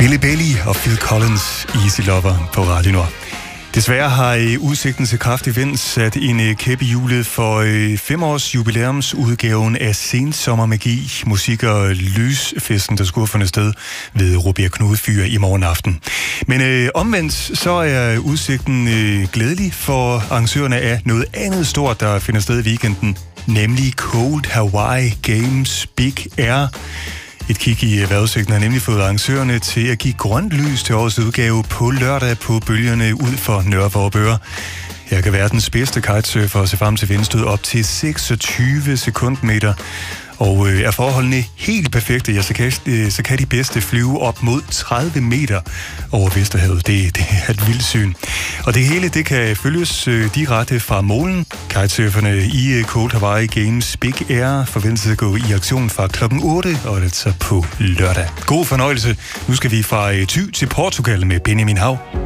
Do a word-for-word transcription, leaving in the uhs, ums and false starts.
Philip Bailey og Phil Collins, Easy Lover på Radio Nord. Desværre har udsigten til kraftig vind sat en kæp i hjulet for femårs jubilæumsudgaven af Sensommermagi, musik- og lysfesten, der skulle finde sted ved Rubjerg Knude Fyr i morgen aften. Men øh, omvendt så er udsigten øh, glædelig for arrangørerne af noget andet stort, der finder sted i weekenden, nemlig Cold Hawaii Games Big Air. Et kig i vejrudsigten har nemlig fået arrangørerne til at give grønt lys til årets udgave på lørdag på bølgerne ud for Nørre Vorupør. Her kan verdens bedste kitesurfer se frem til vindstød op til seksogtyve sekundmeter. Og øh, er forholdene helt perfekte, ja, så kan, øh, så kan de bedste flyve op mod tredive meter over Vesterhavet. Det, det er et vildt syn. Og det hele, det kan følges øh, direkte fra målen. Kitesurferne i øh, Cold Hawaii Games Big Air forventes at gå i aktion fra klokken otte, og det så på lørdag. God fornøjelse. Nu skal vi fra øh, Thy til Portugal med Benjamin Hav.